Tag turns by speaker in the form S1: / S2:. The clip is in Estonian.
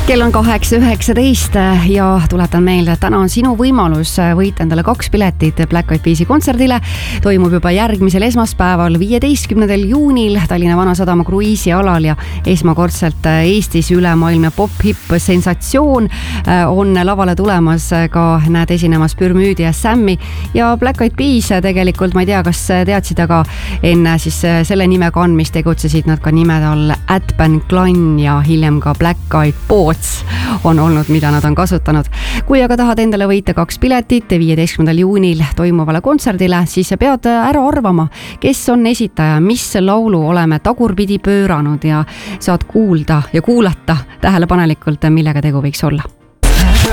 S1: Kell on 8:19 ja tuletan meelde, et täna on sinu võimalus võita endale 2 piletit Black Eyed Peas'i kontserdile. Toimub juba järgmisel esmaspäeval, 15. juunil Tallinna Vanasadama kruiisialal ja esmakordselt Eestis ülemaailmne pop-hip sensatsioon on lavale tulemas, ka näed esinemas Pürmüüdi ja Sammi ja Black Eyed Peas tegelikult, ma ei tea, kas teadsid, aga enne siis selle nime kandmist tegutsesid nad ka nimede all Atban Klan ja hiljem ka Black Eyed Poets on olnud, mida nad on kasutanud. Kui aga tahad endale võita 2 piletit 15. juunil toimuvale kontserdile, siis pead ära arvama, kes on esitaja, mis laulu oleme tagurpidi pööranud ja saad kuulda ja kuulata tähelepanelikult, millega tegu võiks olla.